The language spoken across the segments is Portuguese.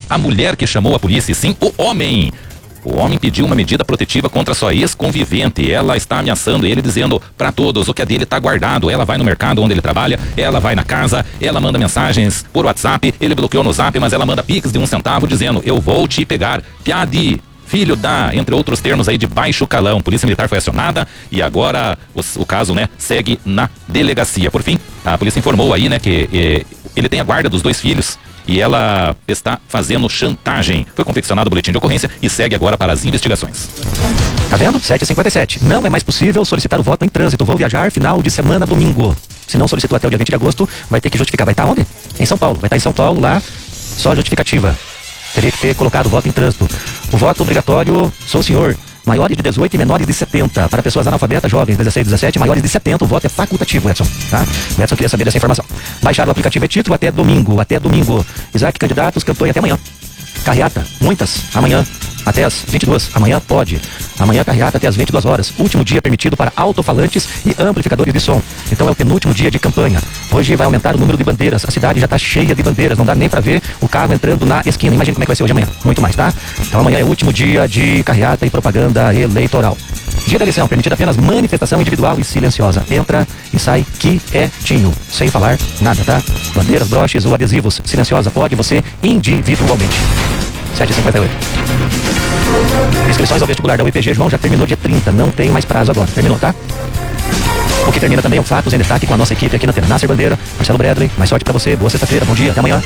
a mulher que chamou a polícia, e sim o homem. O homem pediu uma medida protetiva contra sua ex-convivente. Ela está ameaçando ele, dizendo para todos o que é dele está guardado. Ela vai no mercado onde ele trabalha, ela vai na casa, ela manda mensagens por WhatsApp, ele bloqueou no Zap, mas ela manda pix de 1 centavo dizendo: eu vou te pegar, piade, filho da, entre outros termos aí de baixo calão. Polícia Militar foi acionada e agora o caso, né, segue na delegacia. Por fim, a polícia informou aí, né, que ele tem a guarda dos 2 filhos. E ela está fazendo chantagem. Foi confeccionado o boletim de ocorrência e segue agora para as investigações. Tá vendo? 7h57. Não é mais possível solicitar o voto em trânsito. Vou viajar final de semana, domingo. Se não solicitou até o dia 20 de agosto, vai ter que justificar. Vai estar onde? Em São Paulo. Vai estar em São Paulo, lá, só justificativa. Teria que ter colocado o voto em trânsito. O voto obrigatório, sou o senhor. Maiores de 18 e menores de 70. Para pessoas analfabetas, jovens, 16, 17, maiores de 70, o voto é facultativo, Edson. Tá? O Edson queria saber dessa informação. Baixar o aplicativo e-título até domingo. Até domingo. Isaac, candidatos, campanha até amanhã. Carreata, muitas, amanhã. Até as 22, amanhã pode. Amanhã carreata até as 22 horas. Último dia permitido para alto-falantes e amplificadores de som. Então é o penúltimo dia de campanha. Hoje vai aumentar o número de bandeiras. A cidade já está cheia de bandeiras. Não dá nem para ver o carro entrando na esquina. Imagina como é que vai ser hoje amanhã. Muito mais, tá? Então amanhã é o último dia de carreata e propaganda eleitoral. Dia da eleição, permitida apenas manifestação individual e silenciosa. Entra e sai quietinho, sem falar nada, tá? Bandeiras, broches ou adesivos. Silenciosa pode você individualmente. 7h58. Inscrições ao vestibular da UEPG, João, já terminou dia 30. Não tem mais prazo agora. Terminou, tá? O que termina também é o Fatos em Destaque com a nossa equipe aqui na Nasser Bandeira. Marcelo Bradley, mais sorte pra você. Boa sexta-feira, bom dia, até amanhã.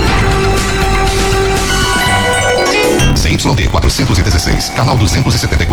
CYD 416, canal 274.